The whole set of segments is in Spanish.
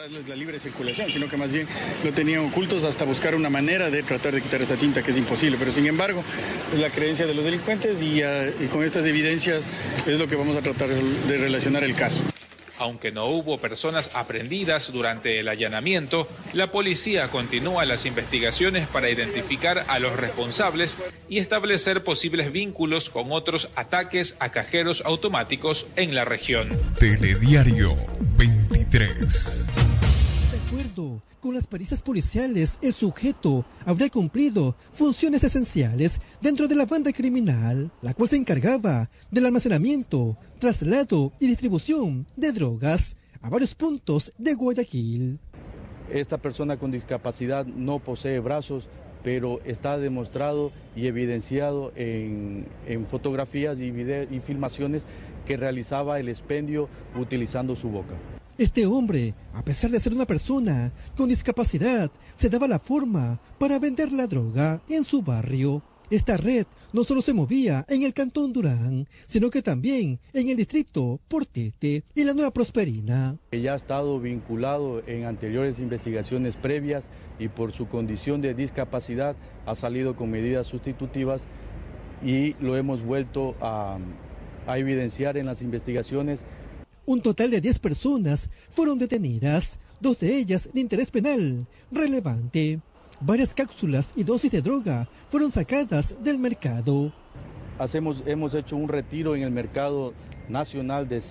darles la libre circulación, sino que más bien lo tenían ocultos hasta buscar una manera de tratar de quitar esa tinta, que es imposible. Pero sin embargo, es la creencia de los delincuentes y con estas evidencias es lo que vamos a tratar de relacionar el caso. Aunque no hubo personas aprehendidas durante el allanamiento, la policía continúa las investigaciones para identificar a los responsables y establecer posibles vínculos con otros ataques a cajeros automáticos en la región. Telediario 23. De acuerdo con las pericias policiales, el sujeto habría cumplido funciones esenciales dentro de la banda criminal, la cual se encargaba del almacenamiento, traslado y distribución de drogas a varios puntos de Guayaquil. Esta persona con discapacidad no posee brazos, pero está demostrado y evidenciado en fotografías y filmaciones que realizaba el expendio utilizando su boca. Este hombre, a pesar de ser una persona con discapacidad, se daba la forma para vender la droga en su barrio. Esta red no solo se movía en el cantón Durán, sino que también en el distrito Portete y la Nueva Prosperina. Ya ha estado vinculado en anteriores investigaciones previas y por su condición de discapacidad ha salido con medidas sustitutivas y lo hemos vuelto a evidenciar en las investigaciones. Un total de 10 personas fueron detenidas, 2 de ellas de interés penal relevante. Varias cápsulas y dosis de droga fueron sacadas del mercado. Hemos hecho un retiro en el mercado nacional de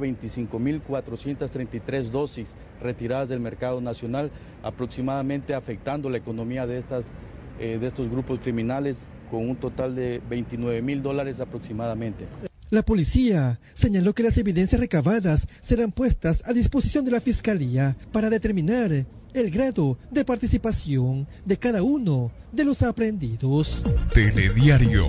125.433 dosis retiradas del mercado nacional, aproximadamente afectando la economía de estos grupos criminales con un total de $29.000 aproximadamente. La policía señaló que las evidencias recabadas serán puestas a disposición de la Fiscalía para determinar el grado de participación de cada uno de los aprehendidos. Telediario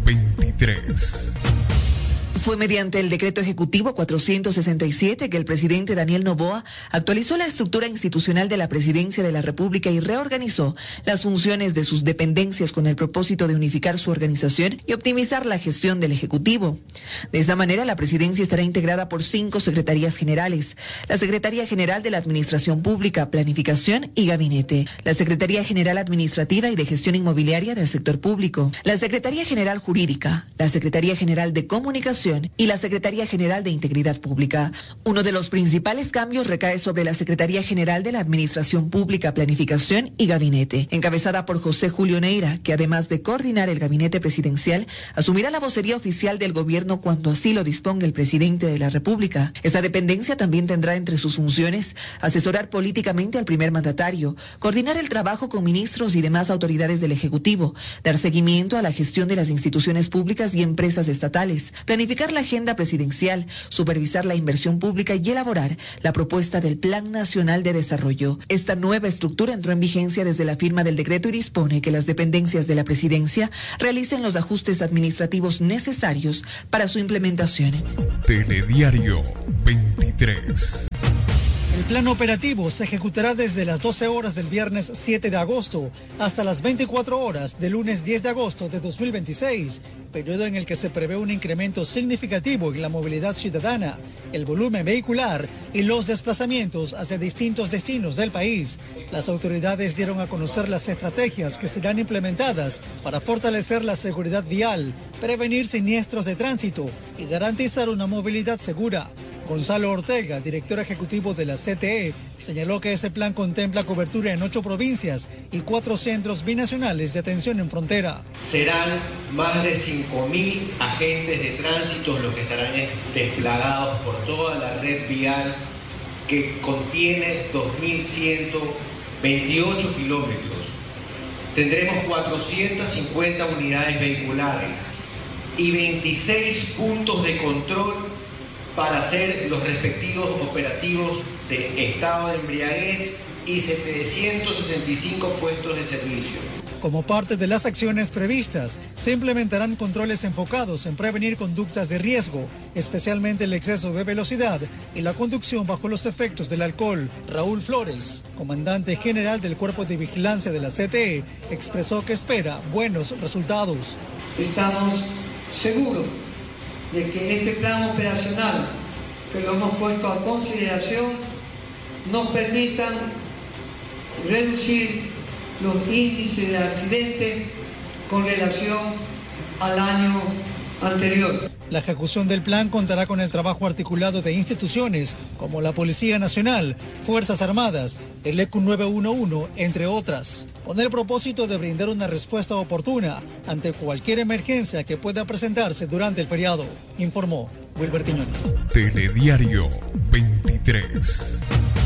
23. Fue mediante el decreto ejecutivo 467 que el presidente Daniel Noboa actualizó la estructura institucional de la Presidencia de la República y reorganizó las funciones de sus dependencias con el propósito de unificar su organización y optimizar la gestión del Ejecutivo. De esta manera, la Presidencia estará integrada por 5 secretarías generales: la Secretaría General de la Administración Pública, Planificación y Gabinete, la Secretaría General Administrativa y de Gestión Inmobiliaria del Sector Público, la Secretaría General Jurídica, la Secretaría General de Comunicación y la Secretaría General de Integridad Pública. Uno de los principales cambios recae sobre la Secretaría General de la Administración Pública, Planificación y Gabinete, encabezada por José Julio Neira, que además de coordinar el gabinete presidencial, asumirá la vocería oficial del gobierno cuando así lo disponga el presidente de la República. Esta dependencia también tendrá entre sus funciones asesorar políticamente al primer mandatario, coordinar el trabajo con ministros y demás autoridades del Ejecutivo, dar seguimiento a la gestión de las instituciones públicas y empresas estatales, planificar la agenda presidencial, supervisar la inversión pública y elaborar la propuesta del Plan Nacional de Desarrollo. Esta nueva estructura entró en vigencia desde la firma del decreto y dispone que las dependencias de la presidencia realicen los ajustes administrativos necesarios para su implementación. Telediario 23. El plan operativo se ejecutará desde las 12 horas del viernes 7 de agosto hasta las 24 horas del lunes 10 de agosto de 2026, periodo en el que se prevé un incremento significativo en la movilidad ciudadana, el volumen vehicular y los desplazamientos hacia distintos destinos del país. Las autoridades dieron a conocer las estrategias que serán implementadas para fortalecer la seguridad vial, prevenir siniestros de tránsito y garantizar una movilidad segura. Gonzalo Ortega, director ejecutivo de la CTE, señaló que ese plan contempla cobertura en 8 provincias y 4 centros binacionales de atención en frontera. Serán más de 5.000 agentes de tránsito los que estarán desplegados por toda la red vial que contiene 2.128 kilómetros. Tendremos 450 unidades vehiculares y 26 puntos de control para hacer los respectivos operativos de estado de embriaguez y 765 puestos de servicio. Como parte de las acciones previstas, se implementarán controles enfocados en prevenir conductas de riesgo, especialmente el exceso de velocidad y la conducción bajo los efectos del alcohol. Raúl Flores, comandante general del Cuerpo de Vigilancia de la CTE, expresó que espera buenos resultados. Estamos seguros de que este plan operacional que lo hemos puesto a consideración nos permitan reducir los índices de accidentes con relación al año anterior. La ejecución del plan contará con el trabajo articulado de instituciones como la Policía Nacional, Fuerzas Armadas, el ECU 911, entre otras, con el propósito de brindar una respuesta oportuna ante cualquier emergencia que pueda presentarse durante el feriado, informó Wilber Quiñones. Telediario 23.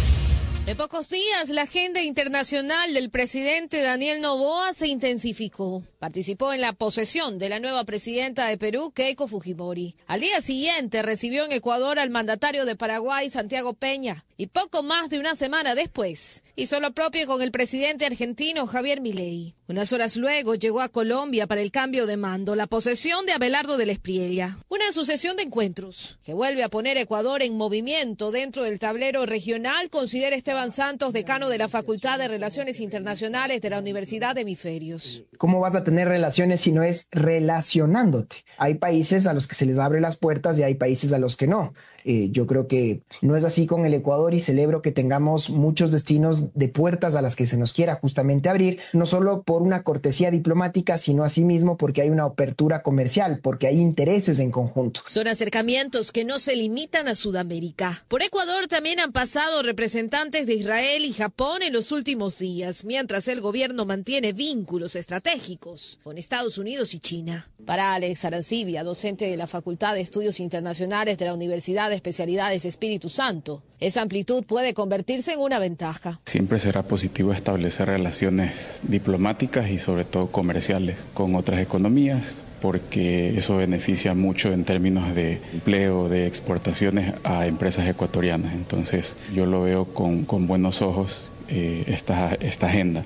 En pocos días, la agenda internacional del presidente Daniel Noboa se intensificó. Participó en la posesión de la nueva presidenta de Perú, Keiko Fujimori. Al día siguiente recibió en Ecuador al mandatario de Paraguay, Santiago Peña. Y poco más de una semana después, hizo lo propio con el presidente argentino Javier Milei. Unas horas luego llegó a Colombia para el cambio de mando, la posesión de Abelardo de la Espriella. Una sucesión de encuentros que vuelve a poner Ecuador en movimiento dentro del tablero regional, considera Esteban Santos, decano de la Facultad de Relaciones Internacionales de la Universidad de Hemisferios. ¿Cómo vas a tener relaciones si no es relacionándote? Hay países a los que se les abre las puertas y hay países a los que no. Yo creo que no es así con el Ecuador y celebro que tengamos muchos destinos de puertas a las que se nos quiera justamente abrir, no solo por una cortesía diplomática, sino asimismo porque hay una apertura comercial, porque hay intereses en conjunto. Son acercamientos que no se limitan a Sudamérica. Por Ecuador también han pasado representantes de Israel y Japón en los últimos días, mientras el gobierno mantiene vínculos estratégicos con Estados Unidos y China. Para Alex Arancibia, docente de la Facultad de Estudios Internacionales de la Universidad de Especialidades Espíritu Santo, esa amplitud puede convertirse en una ventaja. Siempre será positivo establecer relaciones diplomáticas y sobre todo comerciales con otras economías, porque eso beneficia mucho en términos de empleo, de exportaciones a empresas ecuatorianas. Entonces yo lo veo con buenos ojos esta agenda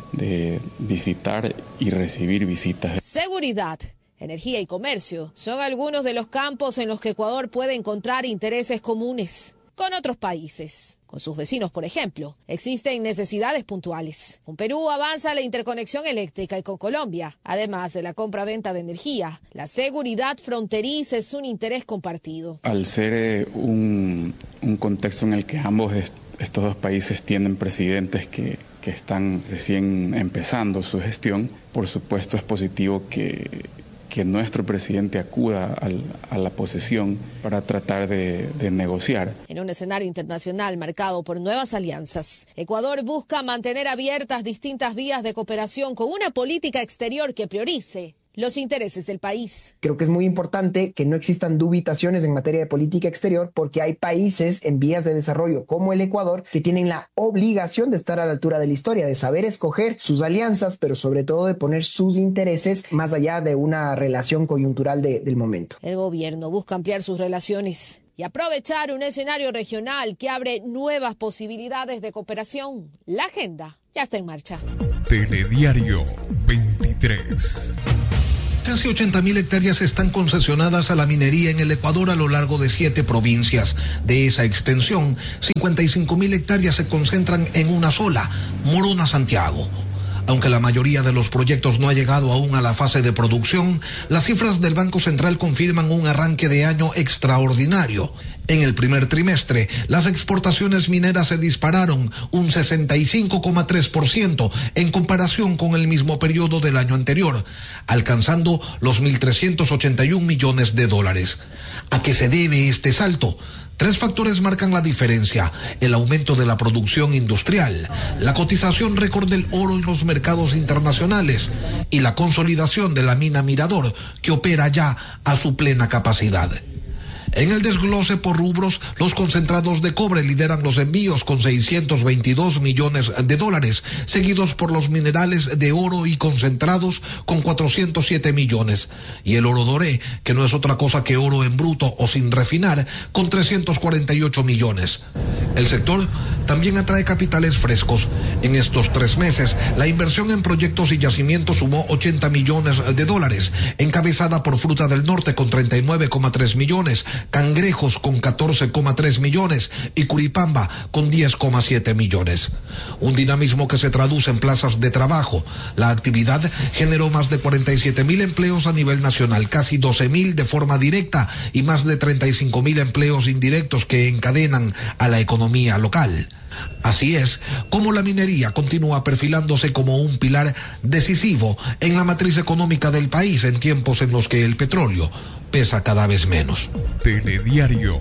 de visitar y recibir visitas. Seguridad, energía y comercio son algunos de los campos en los que Ecuador puede encontrar intereses comunes con otros países. Con sus vecinos, por ejemplo, existen necesidades puntuales. Con Perú avanza la interconexión eléctrica y con Colombia, además de la compra-venta de energía, la seguridad fronteriza es un interés compartido. Al ser un contexto en el que ambos estos dos países tienen presidentes que están recién empezando su gestión, por supuesto es positivo que nuestro presidente acuda a la posesión para tratar de negociar. En un escenario internacional marcado por nuevas alianzas, Ecuador busca mantener abiertas distintas vías de cooperación con una política exterior que priorice los intereses del país. Creo que es muy importante que no existan dubitaciones en materia de política exterior, porque hay países en vías de desarrollo como el Ecuador que tienen la obligación de estar a la altura de la historia, de saber escoger sus alianzas, pero sobre todo de poner sus intereses más allá de una relación coyuntural del momento. El gobierno busca ampliar sus relaciones y aprovechar un escenario regional que abre nuevas posibilidades de cooperación. La agenda ya está en marcha. Telediario 23. Casi 80.000 hectáreas están concesionadas a la minería en el Ecuador a lo largo de 7 provincias. De esa extensión, 55.000 hectáreas se concentran en una sola, Morona, Santiago. Aunque la mayoría de los proyectos no ha llegado aún a la fase de producción, las cifras del Banco Central confirman un arranque de año extraordinario. En el primer trimestre, las exportaciones mineras se dispararon un 65,3% en comparación con el mismo periodo del año anterior, alcanzando los 1.381 millones de dólares. ¿A qué se debe este salto? 3 factores marcan la diferencia: el aumento de la producción industrial, la cotización récord del oro en los mercados internacionales y la consolidación de la mina Mirador, que opera ya a su plena capacidad. En el desglose por rubros, los concentrados de cobre lideran los envíos con 622 millones de dólares, seguidos por los minerales de oro y concentrados con 407 millones, y el oro doré, que no es otra cosa que oro en bruto o sin refinar, con 348 millones. El sector también atrae capitales frescos. En estos 3 meses, la inversión en proyectos y yacimientos sumó 80 millones de dólares, encabezada por Fruta del Norte con 39,3 millones, Cangrejos con 14,3 millones y Curipamba con 10,7 millones. Un dinamismo que se traduce en plazas de trabajo. La actividad generó más de 47.000 empleos a nivel nacional, casi 12.000 de forma directa y más de 35.000 empleos indirectos que encadenan a la economía economía local. Así es como la minería continúa perfilándose como un pilar decisivo en la matriz económica del país en tiempos en los que el petróleo pesa cada vez menos. Telediario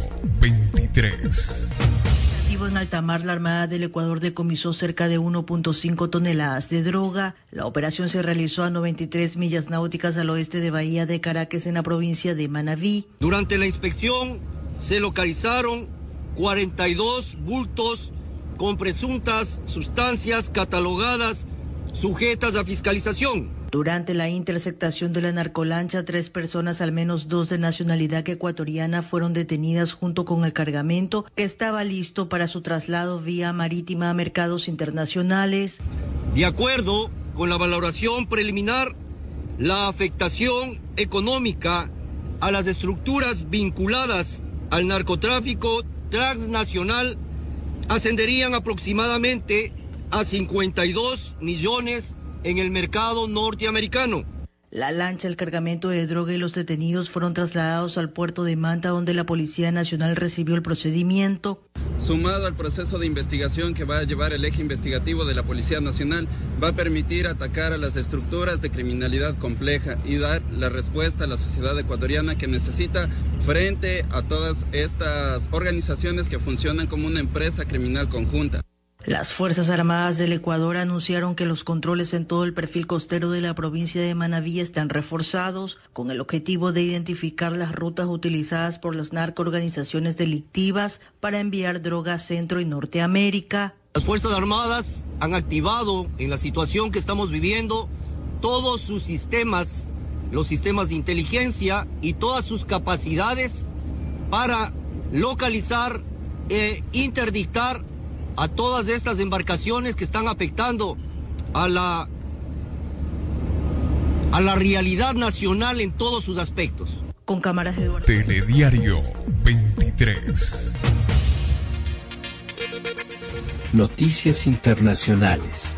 23. En alta mar, la Armada del Ecuador decomisó cerca de 1.5 toneladas de droga. La operación se realizó a 93 millas náuticas al oeste de Bahía de Caracas, en la provincia de Manabí. Durante la inspección se localizaron 42 bultos con presuntas sustancias catalogadas sujetas a fiscalización. Durante la interceptación de la narcolancha, 3 personas, al menos 2 de nacionalidad ecuatoriana, fueron detenidas junto con el cargamento que estaba listo para su traslado vía marítima a mercados internacionales. De acuerdo con la valoración preliminar, la afectación económica a las estructuras vinculadas al narcotráfico transnacional ascenderían aproximadamente a 52 millones en el mercado norteamericano. La lancha, el cargamento de droga y los detenidos fueron trasladados al puerto de Manta, donde la Policía Nacional recibió el procedimiento. Sumado al proceso de investigación que va a llevar el eje investigativo de la Policía Nacional, va a permitir atacar a las estructuras de criminalidad compleja y dar la respuesta a la sociedad ecuatoriana que necesita frente a todas estas organizaciones que funcionan como una empresa criminal conjunta. Las Fuerzas Armadas del Ecuador anunciaron que los controles en todo el perfil costero de la provincia de Manabí están reforzados con el objetivo de identificar las rutas utilizadas por las narcoorganizaciones delictivas para enviar droga a Centro y Norteamérica. Las Fuerzas Armadas han activado en la situación que estamos viviendo todos sus sistemas, los sistemas de inteligencia y todas sus capacidades para localizar e interdictar a todas estas embarcaciones que están afectando a la realidad nacional en todos sus aspectos. Con cámaras de Eduardo. Telediario 23. Noticias internacionales.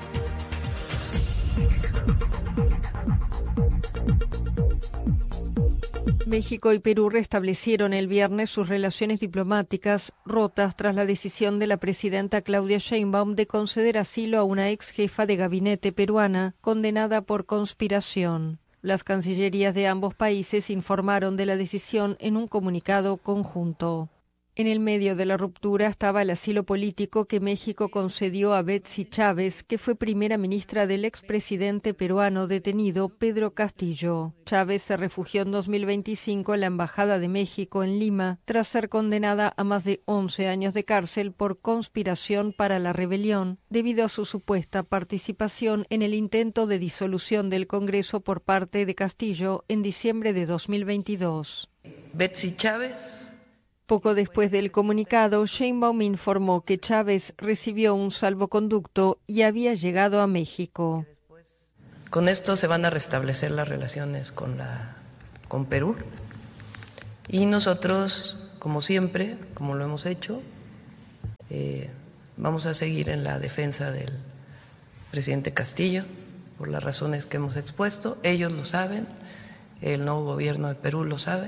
México y Perú restablecieron el viernes sus relaciones diplomáticas rotas tras la decisión de la presidenta Claudia Sheinbaum de conceder asilo a una ex jefa de gabinete peruana condenada por conspiración. Las cancillerías de ambos países informaron de la decisión en un comunicado conjunto. En el medio de la ruptura estaba el asilo político que México concedió a Betsy Chávez, que fue primera ministra del expresidente peruano detenido Pedro Castillo. Chávez se refugió en 2025 en la Embajada de México en Lima, tras ser condenada a más de 11 años de cárcel por conspiración para la rebelión, debido a su supuesta participación en el intento de disolución del Congreso por parte de Castillo en diciembre de 2022. Betsy Chávez. Poco después del comunicado, Sheinbaum informó que Chávez recibió un salvoconducto y había llegado a México. Con esto se van a restablecer las relaciones con Perú y nosotros, como siempre, como lo hemos hecho, vamos a seguir en la defensa del presidente Castillo por las razones que hemos expuesto. Ellos lo saben, el nuevo gobierno de Perú lo sabe.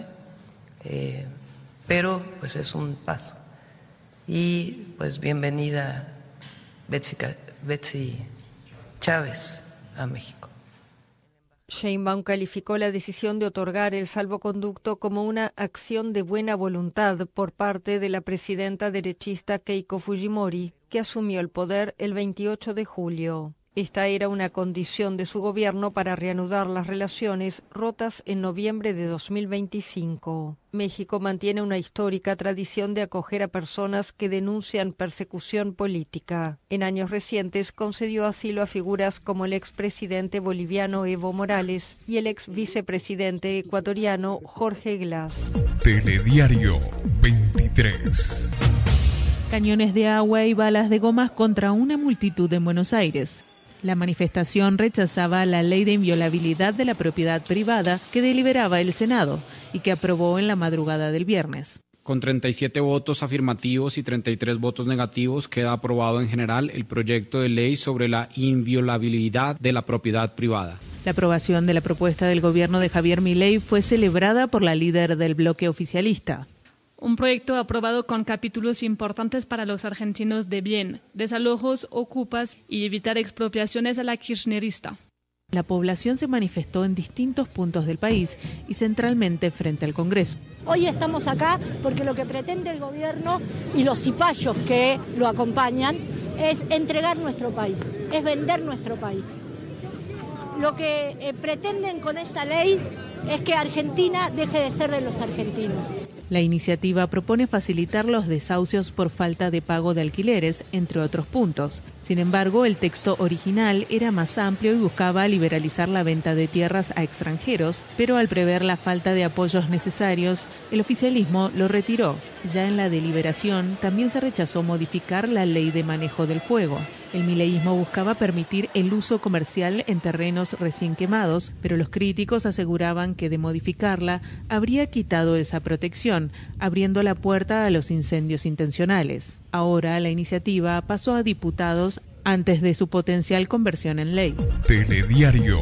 Pero pues es un paso. Y pues bienvenida Betsy Chávez a México. Sheinbaum calificó la decisión de otorgar el salvoconducto como una acción de buena voluntad por parte de la presidenta derechista Keiko Fujimori, que asumió el poder el 28 de julio. Esta era una condición de su gobierno para reanudar las relaciones rotas en noviembre de 2025. México mantiene una histórica tradición de acoger a personas que denuncian persecución política. En años recientes concedió asilo a figuras como el expresidente boliviano Evo Morales y el ex vicepresidente ecuatoriano Jorge Glass. Telediario 23. Cañones de agua y balas de gomas contra una multitud en Buenos Aires. La manifestación rechazaba la ley de inviolabilidad de la propiedad privada que deliberaba el Senado y que aprobó en la madrugada del viernes. Con 37 votos afirmativos y 33 votos negativos queda aprobado en general el proyecto de ley sobre la inviolabilidad de la propiedad privada. La aprobación de la propuesta del gobierno de Javier Milei fue celebrada por la líder del bloque oficialista. Un proyecto aprobado con capítulos importantes para los argentinos de bien, desalojos, ocupas y evitar expropiaciones a la kirchnerista. La población se manifestó en distintos puntos del país y centralmente frente al Congreso. Hoy estamos acá porque lo que pretende el gobierno y los cipayos que lo acompañan es entregar nuestro país, es vender nuestro país. Lo que pretenden con esta ley es que Argentina deje de ser de los argentinos. La iniciativa propone facilitar los desahucios por falta de pago de alquileres, entre otros puntos. Sin embargo, el texto original era más amplio y buscaba liberalizar la venta de tierras a extranjeros, pero al prever la falta de apoyos necesarios, el oficialismo lo retiró. Ya en la deliberación también se rechazó modificar la ley de manejo del fuego. El mileísmo buscaba permitir el uso comercial en terrenos recién quemados, pero los críticos aseguraban que de modificarla habría quitado esa protección, abriendo la puerta a los incendios intencionales. Ahora la iniciativa pasó a diputados antes de su potencial conversión en ley. Telediario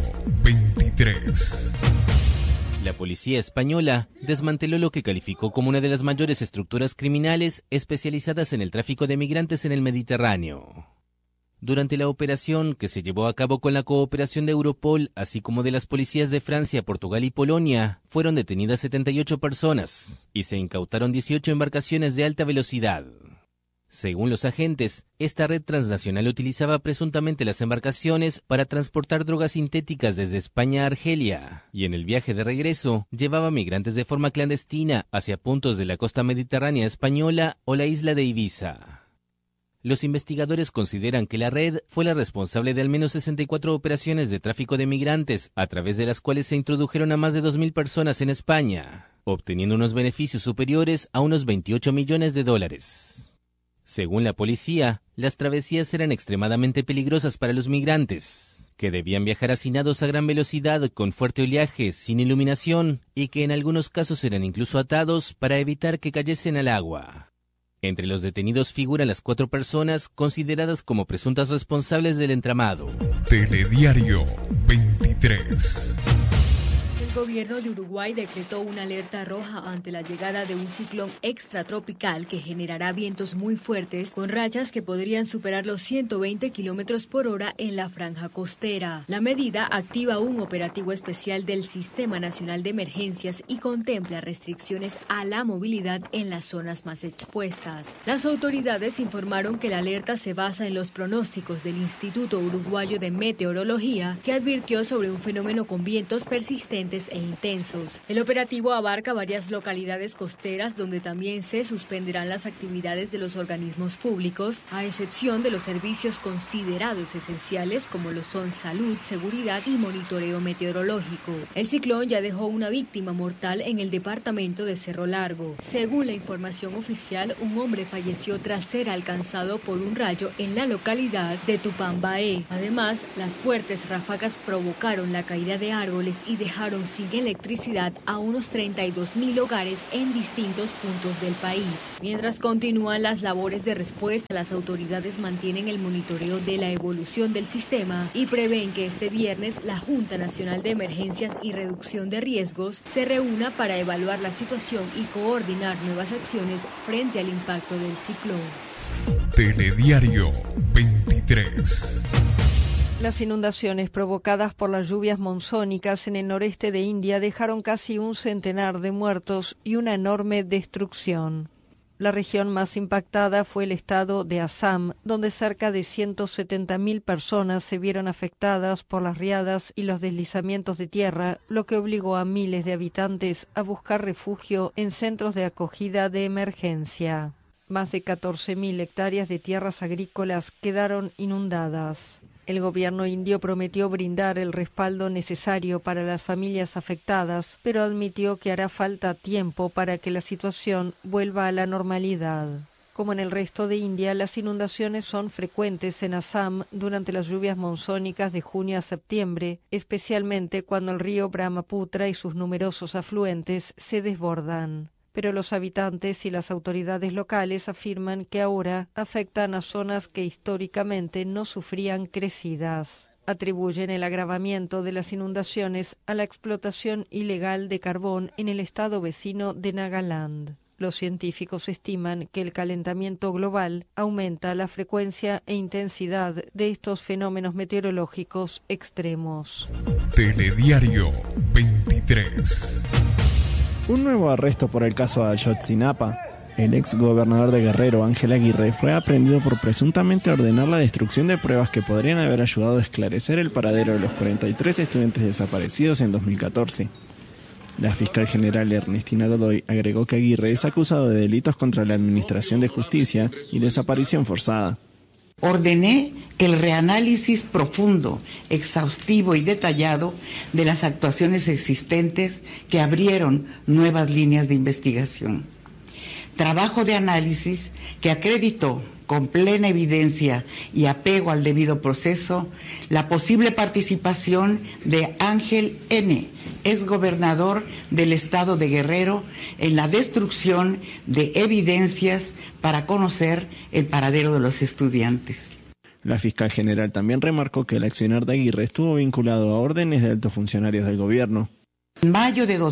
23. La policía española desmanteló lo que calificó como una de las mayores estructuras criminales especializadas en el tráfico de migrantes en el Mediterráneo. Durante la operación, que se llevó a cabo con la cooperación de Europol, así como de las policías de Francia, Portugal y Polonia, fueron detenidas 78 personas y se incautaron 18 embarcaciones de alta velocidad. Según los agentes, esta red transnacional utilizaba presuntamente las embarcaciones para transportar drogas sintéticas desde España a Argelia, y en el viaje de regreso llevaba migrantes de forma clandestina hacia puntos de la costa mediterránea española o la isla de Ibiza. Los investigadores consideran que la red fue la responsable de al menos 64 operaciones de tráfico de migrantes, a través de las cuales se introdujeron a más de 2.000 personas en España, obteniendo unos beneficios superiores a unos 28 millones de dólares. Según la policía, las travesías eran extremadamente peligrosas para los migrantes, que debían viajar hacinados a gran velocidad con fuerte oleaje, sin iluminación, y que en algunos casos eran incluso atados para evitar que cayesen al agua. Entre los detenidos figuran las 4 personas consideradas como presuntas responsables del entramado. Telediario 23. El gobierno de Uruguay decretó una alerta roja ante la llegada de un ciclón extratropical que generará vientos muy fuertes con rachas que podrían superar los 120 kilómetros por hora en la franja costera. La medida activa un operativo especial del Sistema Nacional de Emergencias y contempla restricciones a la movilidad en las zonas más expuestas. Las autoridades informaron que la alerta se basa en los pronósticos del Instituto Uruguayo de Meteorología, que advirtió sobre un fenómeno con vientos persistentes e intensos. El operativo abarca varias localidades costeras donde también se suspenderán las actividades de los organismos públicos, a excepción de los servicios considerados esenciales como lo son salud, seguridad y monitoreo meteorológico. El ciclón ya dejó una víctima mortal en el departamento de Cerro Largo. Según la información oficial, un hombre falleció tras ser alcanzado por un rayo en la localidad de Tupambaé. Además, las fuertes ráfagas provocaron la caída de árboles y dejaron sin electricidad a unos 32.000 hogares en distintos puntos del país. Mientras continúan las labores de respuesta, las autoridades mantienen el monitoreo de la evolución del sistema y prevén que este viernes la Junta Nacional de Emergencias y Reducción de Riesgos se reúna para evaluar la situación y coordinar nuevas acciones frente al impacto del ciclón. Telediario 23. Las inundaciones provocadas por las lluvias monzónicas en el noreste de India dejaron casi un centenar de muertos y una enorme destrucción. La región más impactada fue el estado de Assam, donde cerca de 170.000 personas se vieron afectadas por las riadas y los deslizamientos de tierra, lo que obligó a miles de habitantes a buscar refugio en centros de acogida de emergencia. Más de 14.000 hectáreas de tierras agrícolas quedaron inundadas. El gobierno indio prometió brindar el respaldo necesario para las familias afectadas, pero admitió que hará falta tiempo para que la situación vuelva a la normalidad. Como en el resto de India, las inundaciones son frecuentes en Assam durante las lluvias monzónicas de junio a septiembre, especialmente cuando el río Brahmaputra y sus numerosos afluentes se desbordan. Pero los habitantes y las autoridades locales afirman que ahora afectan a zonas que históricamente no sufrían crecidas. Atribuyen el agravamiento de las inundaciones a la explotación ilegal de carbón en el estado vecino de Nagaland. Los científicos estiman que el calentamiento global aumenta la frecuencia e intensidad de estos fenómenos meteorológicos extremos. Telediario 23. Un nuevo arresto por el caso Ayotzinapa. El ex gobernador de Guerrero, Ángel Aguirre, fue aprehendido por presuntamente ordenar la destrucción de pruebas que podrían haber ayudado a esclarecer el paradero de los 43 estudiantes desaparecidos en 2014. La fiscal general Ernestina Godoy agregó que Aguirre es acusado de delitos contra la Administración de Justicia y desaparición forzada. Ordené el reanálisis profundo, exhaustivo y detallado de las actuaciones existentes que abrieron nuevas líneas de investigación. Trabajo de análisis que acreditó con plena evidencia y apego al debido proceso la posible participación de Ángel N., exgobernador del estado de Guerrero, en la destrucción de evidencias para conocer el paradero de los estudiantes. La fiscal general también remarcó que el accionar de Aguirre estuvo vinculado a órdenes de altos funcionarios del gobierno. En mayo de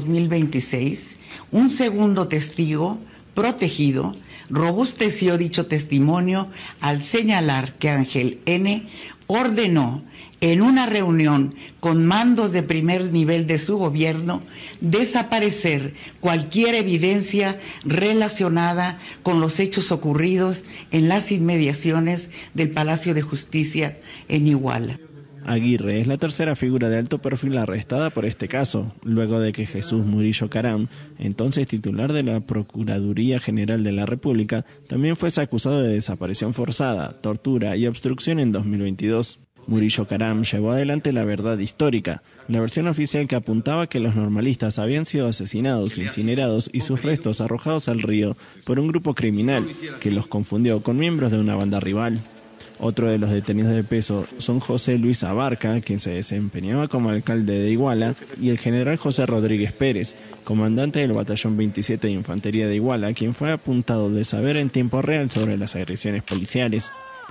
2026, un segundo testigo protegido robusteció dicho testimonio al señalar que Ángel N. ordenó en una reunión con mandos de primer nivel de su gobierno desaparecer cualquier evidencia relacionada con los hechos ocurridos en las inmediaciones del Palacio de Justicia en Iguala. Aguirre es la tercera figura de alto perfil arrestada por este caso, luego de que Jesús Murillo Caram, entonces titular de la Procuraduría General de la República, también fuese acusado de desaparición forzada, tortura y obstrucción en 2022. Murillo Caram llevó adelante la verdad histórica, la versión oficial que apuntaba que los normalistas habían sido asesinados, incinerados y sus restos arrojados al río por un grupo criminal que los confundió con miembros de una banda rival. Otro de los detenidos de peso son José Luis Abarca, quien se desempeñaba como alcalde de Iguala, y el general José Rodríguez Pérez, comandante del Batallón 27 de Infantería de Iguala, quien fue apuntado de saber en tiempo real sobre las agresiones policiales.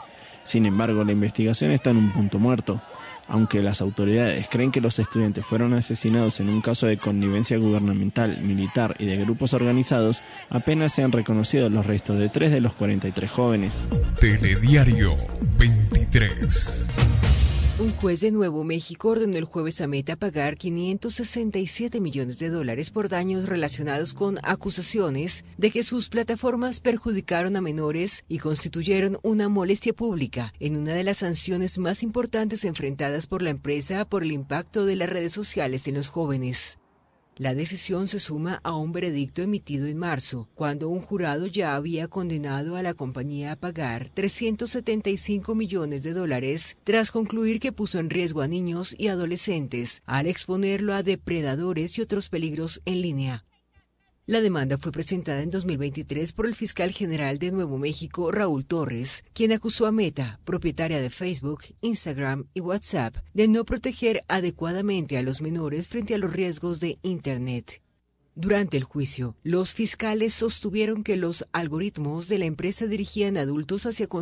Sin embargo, la investigación está en un punto muerto. Aunque las autoridades creen que los estudiantes fueron asesinados en un caso de connivencia gubernamental, militar y de grupos organizados, apenas se han reconocido los restos de 3 de los 43 jóvenes. Telediario 23. Un juez de Nuevo México ordenó el jueves a Meta pagar $567 millones por daños relacionados con acusaciones de que sus plataformas perjudicaron a menores y constituyeron una molestia pública en una de las sanciones más importantes enfrentadas por la empresa por el impacto de las redes sociales en los jóvenes. La decisión se suma a un veredicto emitido en marzo, cuando un jurado ya había condenado a la compañía a pagar $375 millones tras concluir que puso en riesgo a niños y adolescentes al exponerlo a depredadores y otros peligros en línea. La demanda fue presentada en 2023 por el fiscal general de Nuevo México, Raúl Torres, quien acusó a Meta, propietaria de Facebook, Instagram y WhatsApp, de no proteger adecuadamente a los menores frente a los riesgos de Internet. Durante el juicio, los fiscales sostuvieron que los algoritmos de la empresa dirigían a adultos hacia